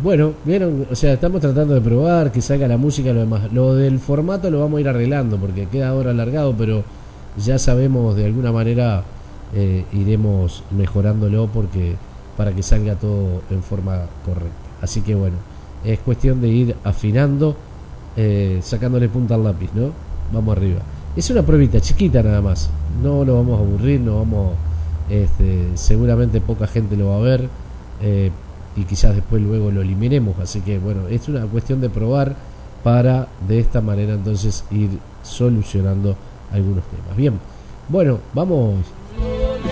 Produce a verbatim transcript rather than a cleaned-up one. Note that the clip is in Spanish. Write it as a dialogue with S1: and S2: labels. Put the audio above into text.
S1: Bueno, vieron, o sea, estamos tratando de probar que salga la música y lo demás. Lo del formato lo vamos a ir arreglando porque queda ahora alargado, pero ya sabemos de alguna manera eh, iremos mejorándolo porque para que salga todo en forma correcta. Así que bueno, es cuestión de ir afinando, eh, sacándole punta al lápiz, ¿no? Vamos arriba. Es una pruebita chiquita nada más. No lo vamos a aburrir, no vamos, este, seguramente poca gente lo va a ver. Eh, y quizás después luego lo eliminemos, así que bueno, es una cuestión de probar para de esta manera entonces ir solucionando algunos temas. Bien, bueno, vamos